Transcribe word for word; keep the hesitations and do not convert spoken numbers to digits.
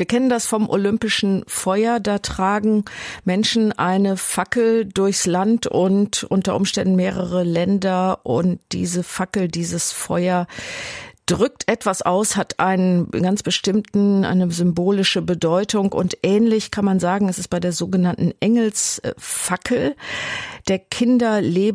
Wir kennen das vom Olympischen Feuer. Da tragen Menschen eine Fackel durchs Land und unter Umständen mehrere Länder. Und diese Fackel, dieses Feuer drückt etwas aus, hat einen ganz bestimmten, eine symbolische Bedeutung. Und ähnlich kann man sagen, es ist bei der sogenannten Engelsfackel. Der Kinderleben